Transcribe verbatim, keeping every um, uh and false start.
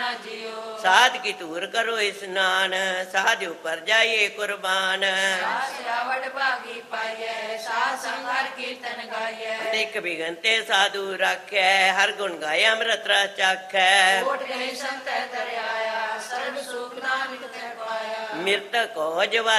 साध की धूर करो स्नान, साध ऊपर जाइए कुर्बान। देख बिगनते साधु राखे, हर गुण गाय अमृत रस चाखे। मृतक हो जवा